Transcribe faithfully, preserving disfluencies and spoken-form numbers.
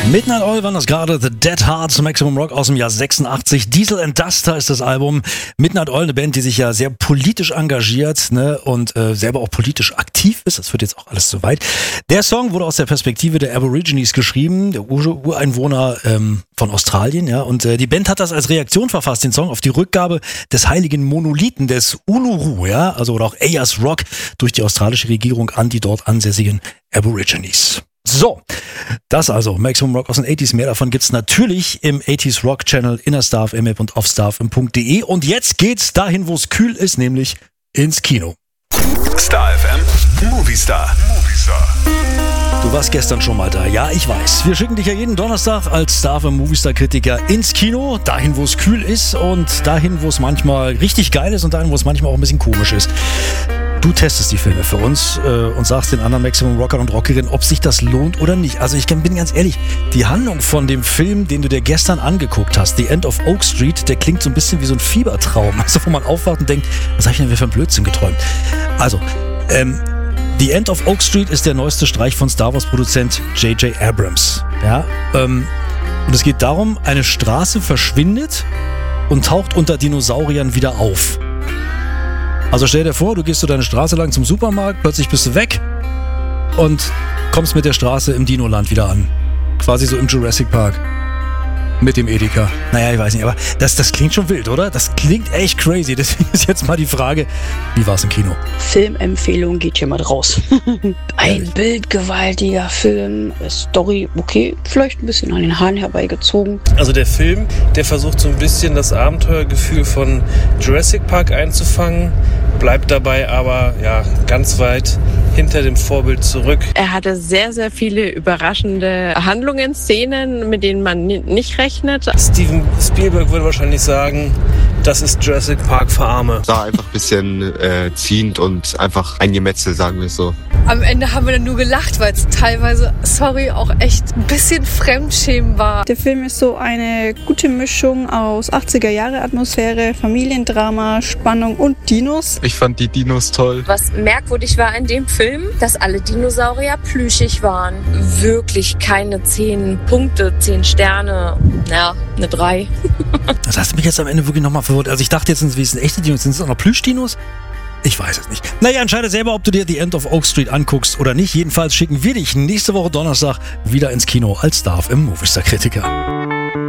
Midnight Oil waren das gerade, The Dead Hearts, Maximum Rock aus dem Jahr sechsundachtzig. Diesel and Duster ist das Album. Midnight Oil, eine Band, die sich ja sehr politisch engagiert, ne, und äh, selber auch politisch aktiv ist. Das wird jetzt auch alles zu weit. Der Song wurde aus der Perspektive der Aborigines geschrieben, der Ur- Ureinwohner ähm, von Australien, ja. Und äh, die Band hat das als Reaktion verfasst, den Song auf die Rückgabe des heiligen Monolithen des Uluru, ja, also oder auch Ayers Rock durch die australische Regierung an die dort ansässigen Aborigines. So, das also, Maximum Rock aus den achtziger. Mehr davon gibt's natürlich im achtziger Rock Channel, inner Star F M App und auf star f m punkt d e. Und jetzt geht's dahin, wo es kühl ist, nämlich ins Kino. Star F M, Movie Star. Movie Star. Du warst gestern schon mal da, ja, ich weiß. Wir schicken dich ja jeden Donnerstag als Star F M Movie Star Kritiker ins Kino, dahin, wo es kühl ist und dahin, wo es manchmal richtig geil ist und dahin, wo es manchmal auch ein bisschen komisch ist. Du testest die Filme für uns äh, und sagst den anderen Maximum Rockern und Rockerinnen, ob sich das lohnt oder nicht. Also ich bin ganz ehrlich, die Handlung von dem Film, den du dir gestern angeguckt hast, The End of Oak Street, der klingt so ein bisschen wie so ein Fiebertraum. Also wo man aufwacht und denkt, was habe ich denn für einen Blödsinn geträumt? Also, ähm, The End of Oak Street ist der neueste Streich von Star Wars Produzent J J Abrams. Ja, ähm, und es geht darum, eine Straße verschwindet und taucht unter Dinosauriern wieder auf. Also stell dir vor, du gehst so deine Straße lang zum Supermarkt, plötzlich bist du weg und kommst mit der Straße im Dinoland wieder an. Quasi so im Jurassic Park. Mit dem Edeka. Naja, ich weiß nicht, aber das, das klingt schon wild, oder? Das klingt echt crazy. Deswegen ist jetzt mal die Frage, wie war's im Kino? Filmempfehlung geht hier mal raus. Ein bildgewaltiger Film, Story, okay, vielleicht ein bisschen an den Haaren herbeigezogen. Also der Film, der versucht so ein bisschen das Abenteuergefühl von Jurassic Park einzufangen, bleibt dabei aber ja ganz weit hinter dem Vorbild zurück. Er hatte sehr, sehr viele überraschende Handlungen, Szenen, mit denen man nicht rechnet. Steven Spielberg würde wahrscheinlich sagen, das ist Jurassic Park für Arme. Sah einfach ein bisschen äh, ziehend und einfach ein Gemetzel, sagen wir es so. Am Ende haben wir dann nur gelacht, weil es teilweise, sorry, auch echt ein bisschen Fremdschämen war. Der Film ist so eine gute Mischung aus achtziger-Jahre-Atmosphäre, Familiendrama, Spannung und Dinos. Ich fand die Dinos toll. Was merkwürdig war in dem Film, dass alle Dinosaurier plüschig waren. Wirklich keine zehn Punkte, zehn Sterne, ja, eine drei. Das hast du mich jetzt am Ende wirklich nochmal verwirrt. Also ich dachte jetzt, wie sind echte Dinos? Sind es auch noch Plüschdinos? Ich weiß es nicht. Naja, entscheide selber, ob du dir The End of Oak Street anguckst oder nicht. Jedenfalls schicken wir dich nächste Woche Donnerstag wieder ins Kino als Star F M Movie Star Kritiker.